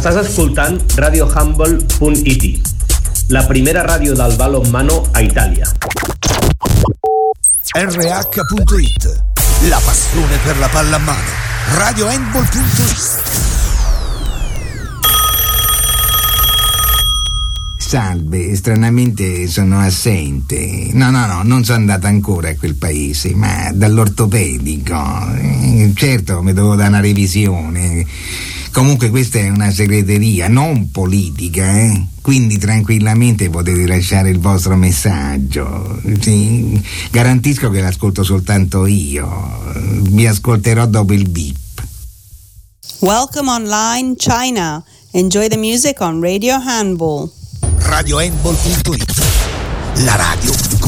Estàs escoltant radiohumble.it, la primera ràdio del balonmano a Itàlia. RH.it, la passione per la pallamano. radiohandball.it. Salve, stranamente sono assente. No, non sono andata ancora a quel paese, ma dall'ortopedico. Certo, mi devo dare una revisione. Comunque questa è una segreteria, non politica, Quindi tranquillamente potete lasciare il vostro messaggio. Sì, garantisco che l'ascolto soltanto io. Vi ascolterò dopo il beep. Welcome online, China. Enjoy the music on Radio Handball. radiohandball.it, la radio